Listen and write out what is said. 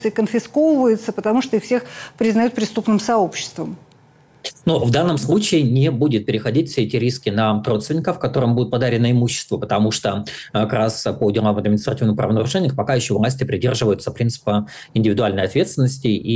конфисковываются, потому что их всех признают преступным сообществом. Но в данном случае не будет переходить все эти риски на родственников, которым будет подарено имущество, потому что как раз по делам об административных правонарушениях пока еще власти придерживаются принципа индивидуальной ответственности и